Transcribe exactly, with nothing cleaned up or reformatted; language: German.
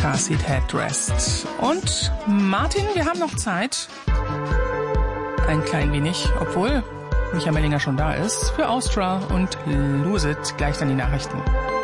Starseed Headrest. Und Martin, wir haben noch Zeit. Ein klein wenig, obwohl Micha Mellinger schon da ist, für Austra und Lose It. Gleich dann die Nachrichten.